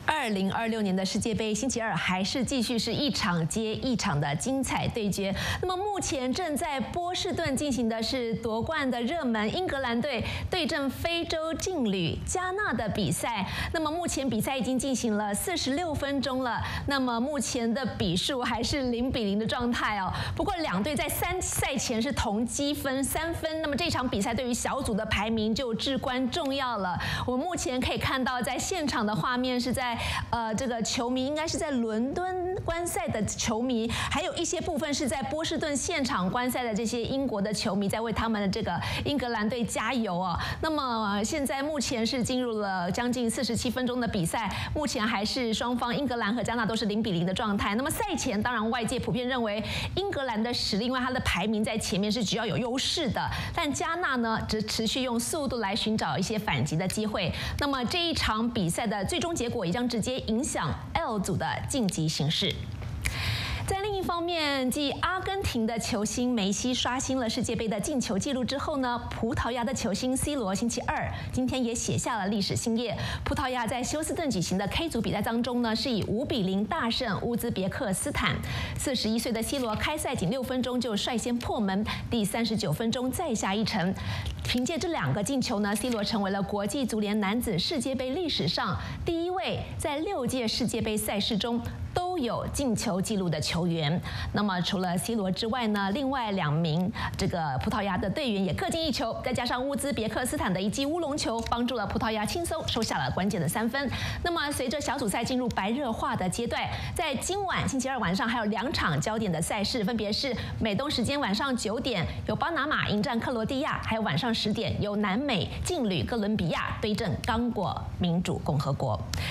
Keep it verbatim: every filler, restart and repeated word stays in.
二零二六年的世界杯星期二还是继续是一场接一场的精彩对决。那么目前正在波士顿进行的是夺冠的热门英格兰队对阵非洲劲旅加纳的比赛。那么目前比赛已经进行了四十六分钟了，那么目前的比数还是零比零的状态哦。不过两队在三赛前是同积分三分，那么这场比赛对于小组的排名就至关重要了。我们目前可以看到，在现场的画面是在。呃，这个球迷应该是在伦敦观赛的球迷，还有一些部分是在波士顿现场观赛的这些英国的球迷，在为他们的这个英格兰队加油哦。那么现在目前是进入了将近四十七分钟的比赛，目前还是双方英格兰和加纳都是零比零的状态。那么赛前当然外界普遍认为英格兰的实力，因为它的排名在前面是比较有优势的，但加纳呢只持续用速度来寻找一些反击的机会。那么这一场比赛的最终结果也将直接影响 L 组的晋级形势。在另一方面，继阿根廷的球星梅西刷新了世界杯的进球纪录之后呢，葡萄牙的球星 C 罗星期二今天也写下了历史新页。葡萄牙在休斯顿举行的 K 组比赛当中呢，是以五比零大胜乌兹别克斯坦。四十一岁的 C 罗开赛仅六分钟就率先破门，第三十九分钟再下一城。凭借这两个进球呢 ，C 罗成为了国际足联男子世界杯历史上第一位在六届世界杯赛事中都有进球纪录的球员。那么除了 C 罗之外呢，另外两名这个葡萄牙的队员也各进一球，再加上乌兹别克斯坦的一记乌龙球，帮助了葡萄牙轻松收下了关键的三分。那么随着小组赛进入白热化的阶段，在今晚星期二晚上还有两场焦点的赛事，分别是美东时间晚上九点有巴拿马迎战克罗地亚，还有晚上十点由南美劲旅哥伦比亚对阵刚果民主共和国。